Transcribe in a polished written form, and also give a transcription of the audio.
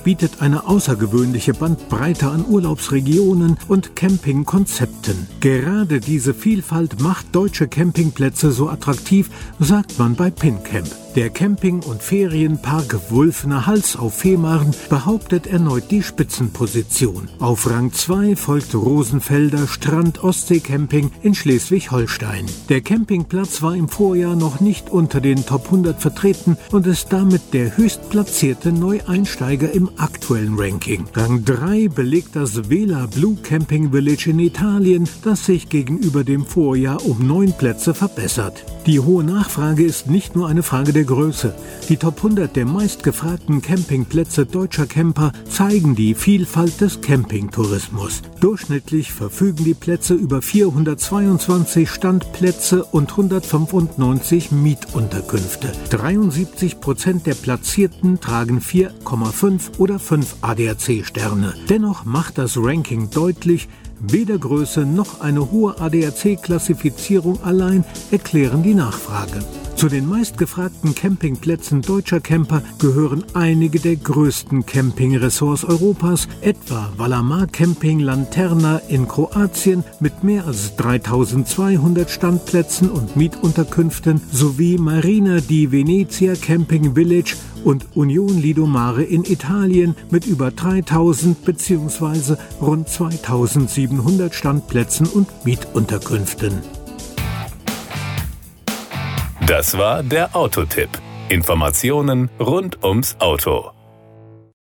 bietet eine außergewöhnliche Bandbreite an Urlaubsregionen und Campingkonzepten. Gerade diese Vielfalt macht deutsche Campingplätze so attraktiv, sagt man bei PinCamp. Der Camping- und Ferienpark Wulfener Hals auf Fehmarn behauptet erneut die Spitzenposition. Auf Rang 2 folgt Rosenfelder Strand-Ostsee-Camping in Schleswig-Holstein. Der Campingplatz war im Vorjahr noch nicht unter den Top 100 vertreten und ist damit der höchstplatzierte Neueinsteiger im aktuellen Ranking. Rang 3 belegt das Vela Blue Camping Village in Italien, das sich gegenüber dem Vorjahr um 9 Plätze verbessert. Die hohe Nachfrage ist nicht nur eine Frage der Größe. Die Top 100 der meistgefragten Campingplätze deutscher Camper zeigen die Vielfalt des Campingtourismus. Durchschnittlich verfügen die Plätze über 422 Standplätze und 195 Mietunterkünfte. 73% der Platzierten tragen 4,5 oder 5 ADAC-Sterne. Dennoch macht das Ranking deutlich, weder Größe noch eine hohe ADAC-Klassifizierung allein erklären die Nachfrage. Zu den meistgefragten Campingplätzen deutscher Camper gehören einige der größten Campingresorts Europas, etwa Valamar Camping Lanterna in Kroatien mit mehr als 3200 Standplätzen und Mietunterkünften sowie Marina di Venezia Camping Village und Union Lido Mare in Italien mit über 3000 bzw. rund 2700 Standplätzen und Mietunterkünften. Das war der Autotipp. Informationen rund ums Auto.